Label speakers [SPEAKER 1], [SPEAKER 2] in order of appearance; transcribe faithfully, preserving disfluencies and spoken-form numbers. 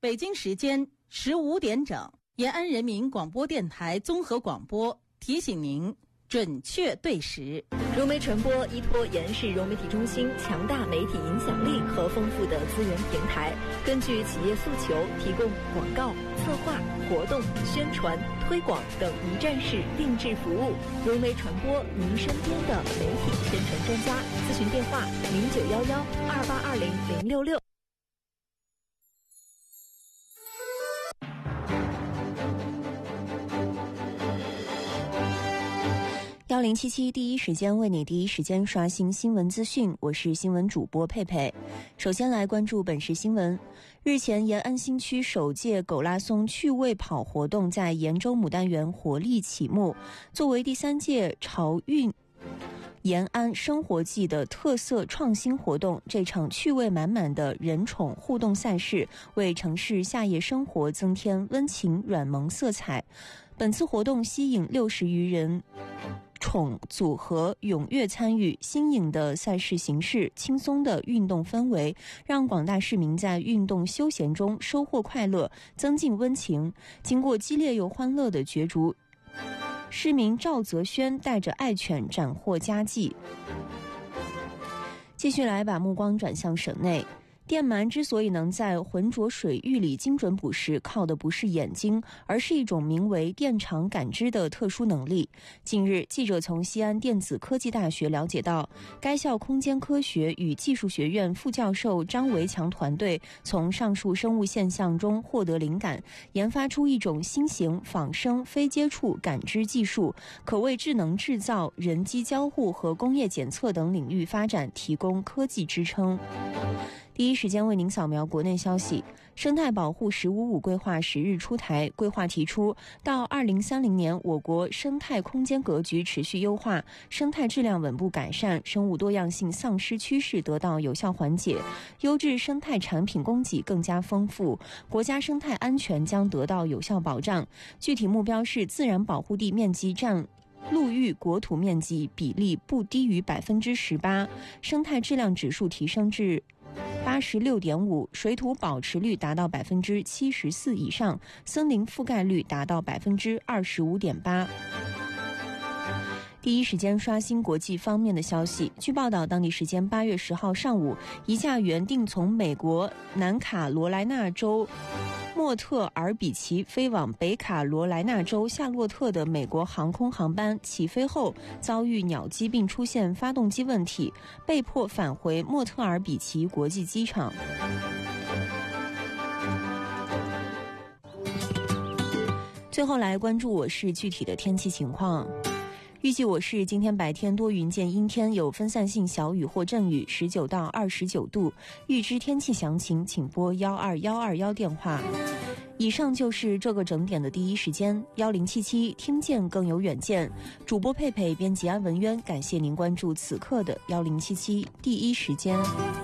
[SPEAKER 1] 北京时间十五点整，延安人民广播电台综合广播提醒您准确对时。
[SPEAKER 2] 融媒传播依托延安市融媒体中心强大媒体影响力和丰富的资源平台，根据企业诉求提供广告、策划、活动、宣传、推广等一站式定制服务。融媒传播，您身边的媒体宣传专家。咨询电话：零九幺幺二八二零零六六。
[SPEAKER 3] 幺零七七第一时间为你第一时间刷新新闻资讯，我是新闻主播佩佩。首先来关注本市新闻。日前，延安新区首届狗拉松趣味跑活动在延州牡丹园活力启幕。作为第三届潮运延安生活季的特色创新活动，这场趣味满满的人宠互动赛事为城市夏夜生活增添温情软萌色彩。本次活动吸引六十余人宠组合踊跃参与，新颖的赛事形式，轻松的运动氛围，让广大市民在运动休闲中收获快乐，增进温情。经过激烈又欢乐的角逐，市民赵泽轩带着爱犬斩获佳绩。继续来把目光转向省内。电鳗之所以能在浑浊水域里精准捕食，靠的不是眼睛，而是一种名为电场感知的特殊能力。近日，记者从西安电子科技大学了解到，该校空间科学与技术学院副教授张维强团队从上述生物现象中获得灵感，研发出一种新型仿生非接触感知技术，可为智能制造、人机交互和工业检测等领域发展提供科技支撑。第一时间为您扫描国内消息。生态保护“十五五”规划十日出台，规划提出，到二零三零年，我国生态空间格局持续优化，生态质量稳步改善，生物多样性丧失趋势得到有效缓解，优质生态产品供给更加丰富，国家生态安全将得到有效保障。具体目标是自然保护地面积占陆域国土面积比例不低于百分之十八，生态质量指数提升至八十六点五，水土保持率达到百分之七十四以上，森林覆盖率达到百分之二十五点八。第一时间刷新国际方面的消息。据报道，当地时间八月十号上午，一架原定从美国南卡罗来纳州莫特尔比奇飞往北卡罗来纳州夏洛特的美国航空航班起飞后遭遇鸟击并出现发动机问题，被迫返回莫特尔比奇国际机场。最后来关注我市具体的天气情况。预计我市今天白天多云见阴天，有分散性小雨或阵雨，十九到二十九度。预知天气详情，请拨幺二幺二幺电话。以上就是这个整点的第一时间，幺零七七听见更有远见。主播佩佩，编辑安文渊，感谢您关注此刻的幺零七七第一时间。